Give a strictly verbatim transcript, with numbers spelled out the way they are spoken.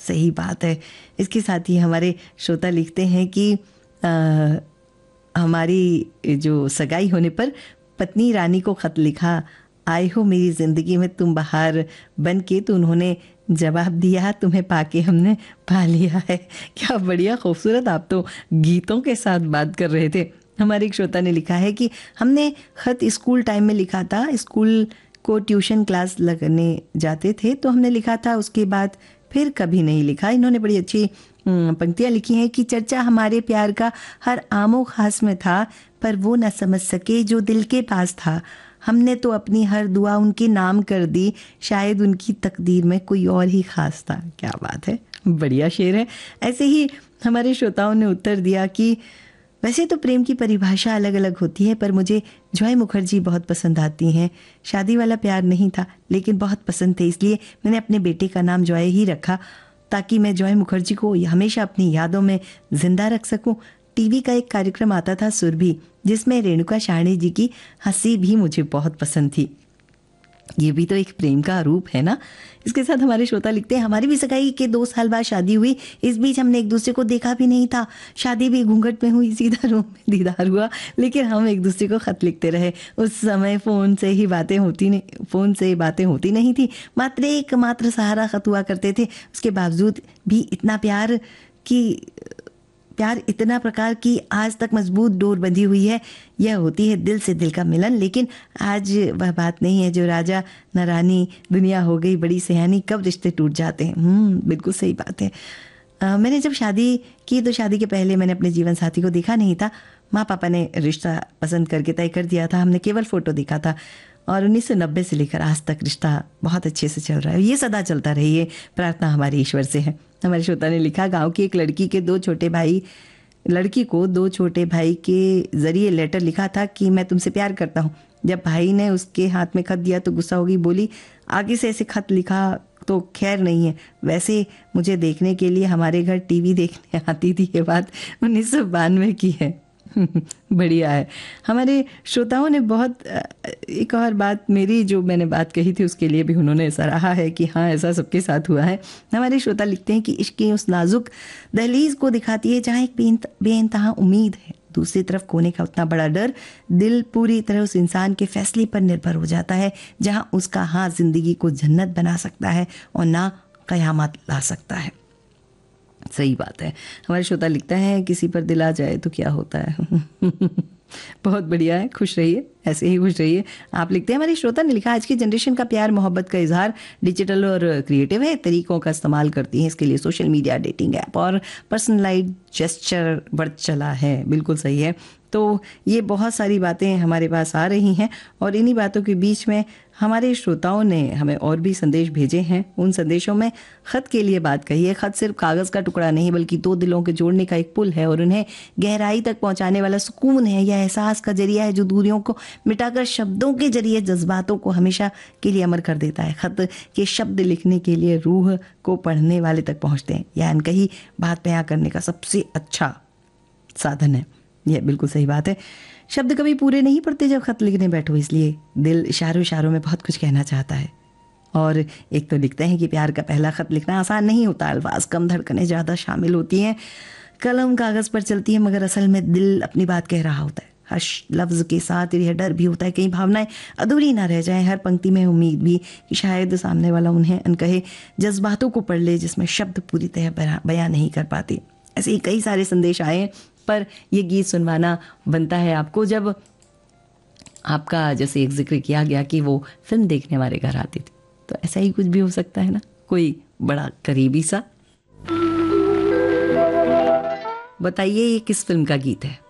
सही बात है। इसके साथ ही हमारे श्रोता लिखते हैं कि आ, हमारी जो सगाई होने पर पत्नी रानी को खत लिखा, आए हो मेरी ज़िंदगी में तुम बहार बन के, तो उन्होंने जवाब दिया, तुम्हें पाके हमने पा लिया है। क्या बढ़िया खूबसूरत, आप तो गीतों के साथ बात कर रहे थे। हमारे एक श्रोता ने लिखा है कि हमने खत स्कूल टाइम में लिखा था, स्कूल को ट्यूशन क्लास लगने जाते थे तो हमने लिखा था, उसके बाद फिर कभी नहीं लिखा। इन्होंने बड़ी अच्छी पंक्तियाँ लिखी हैं कि चर्चा हमारे प्यार का हर आमो खास में था, पर वो न समझ सके जो दिल के पास था। हमने तो अपनी हर दुआ उनके नाम कर दी, शायद उनकी तकदीर में कोई और ही खास था। क्या बात है, बढ़िया शेर है। ऐसे ही हमारे श्रोताओं ने उत्तर दिया कि वैसे तो प्रेम की परिभाषा अलग अलग होती है, पर मुझे जॉय मुखर्जी बहुत पसंद आती हैं। शादी वाला प्यार नहीं था लेकिन बहुत पसंद थे, इसलिए मैंने अपने बेटे का नाम जॉय ही रखा, ताकि मैं जॉय मुखर्जी को हमेशा अपनी यादों में जिंदा रख सकूं। टीवी का एक कार्यक्रम आता था सुरभि, जिसमें रेणुका शाहणे जी की हंसी भी मुझे बहुत पसंद थी। ये भी तो एक प्रेम का रूप है ना। इसके साथ हमारे श्रोता लिखते हैं, हमारी भी सगाई के दो साल बाद शादी हुई, इस बीच हमने एक दूसरे को देखा भी नहीं था। शादी भी घूंघट में हुई, सीधा रूम में दीदार हुआ, लेकिन हम एक दूसरे को खत लिखते रहे। उस समय फ़ोन से ही बातें होती नहीं फ़ोन से बातें होती नहीं थी, मात्र एक मात्र सहारा खत हुआ करते थे। उसके बावजूद भी इतना प्यार की प्यार इतना प्रकार की आज तक मजबूत डोर बंधी हुई है। यह होती है दिल से दिल का मिलन, लेकिन आज वह बात नहीं है जो राजा न रानी, दुनिया हो गई बड़ी सयानी, कब रिश्ते टूट जाते हैं। हम्म बिल्कुल सही बात है। आ, मैंने जब शादी की तो शादी के पहले मैंने अपने जीवन साथी को देखा नहीं था। माँ पापा ने रिश्ता पसंद करके तय कर दिया था, हमने केवल फ़ोटो देखा था और उन्नीस सौ नब्बे से लेकर आज तक रिश्ता बहुत अच्छे से चल रहा है। ये सदा चलता रही, ये प्रार्थना हमारे ईश्वर से है। हमारे श्रोता ने लिखा, गांव की एक लड़की के दो छोटे भाई लड़की को दो छोटे भाई के जरिए लेटर लिखा था कि मैं तुमसे प्यार करता हूँ। जब भाई ने उसके हाथ में खत दिया तो गुस्सा हो गई, बोली आगे से ऐसे खत लिखा तो खैर नहीं है, वैसे मुझे देखने के लिए हमारे घर टीवी देखने आती थी। ये बात उन्नीस सौ बानवे की है। बढ़िया है। हमारे श्रोताओं ने बहुत एक और बात, मेरी जो मैंने बात कही थी उसके लिए भी उन्होंने सराहा है कि हाँ ऐसा सबके साथ हुआ है। हमारे श्रोता लिखते हैं कि इश्क की उस नाजुक दहलीज को दिखाती है जहाँ एक बेइंतहा उम्मीद है, दूसरी तरफ खोने का उतना बड़ा डर। दिल पूरी तरह उस इंसान के फैसले पर निर्भर हो जाता है, जहाँ उसका हाँ जिंदगी को जन्नत बना सकता है और ना कयामत ला सकता है। सही बात है। हमारे श्रोता लिखता है, किसी पर दिल आ जाए तो क्या होता है। बहुत बढ़िया है, खुश रहिए, ऐसे ही खुश रहिए। आप लिखते हैं, हमारे श्रोता ने लिखा, आज की जनरेशन का प्यार मोहब्बत का इजहार डिजिटल और क्रिएटिव है, तरीकों का इस्तेमाल करती है इसके लिए सोशल मीडिया, डेटिंग ऐप और पर्सनलाइज्ड जेस्चर बढ़ चला है। बिल्कुल सही है। तो ये बहुत सारी बातें हमारे पास आ रही हैं और इन्हीं बातों के बीच में हमारे श्रोताओं ने हमें और भी संदेश भेजे हैं। उन संदेशों में खत के लिए बात कही है। खत सिर्फ कागज़ का टुकड़ा नहीं बल्कि दो दिलों के जोड़ने का एक पुल है और उन्हें गहराई तक पहुंचाने वाला सुकून है। यह एहसास का जरिया है जो दूरियों को मिटाकर शब्दों के जरिए जज्बातों को हमेशा के लिए अमर कर देता है। खत के शब्द लिखने के लिए रूह को पढ़ने वाले तक पहुँचते हैं। यह अनकही बात बयां करने का सबसे अच्छा साधन है। यह बिल्कुल सही बात है। शब्द कभी पूरे नहीं पड़ते जब खत लिखने बैठो, इसलिए दिल इशारों इशारों में बहुत कुछ कहना चाहता है। और एक तो लिखते हैं कि प्यार का पहला खत लिखना आसान नहीं होता, अल्फाज कम, धड़कनें ज़्यादा शामिल होती हैं, कलम कागज़ पर चलती है, मगर असल में दिल अपनी बात कह रहा होता है। हर लफ्ज़ के साथ यह डर भी होता है कहीं भावनाएं अधूरी ना रह जाएं। हर पंक्ति में उम्मीद भी कि शायद सामने वाला उन्हें अनकहे जज्बातों को पढ़ ले जिसमें शब्द पूरी तरह बयां नहीं कर पाते। ऐसे ही कई सारे संदेश आए, पर ये गीत सुनवाना बनता है आपको जब आपका, जैसे एक जिक्र किया गया कि वो फिल्म देखने हमारे घर आती थी, तो ऐसा ही कुछ भी हो सकता है ना, कोई बड़ा करीबी सा। बताइए ये किस फिल्म का गीत है।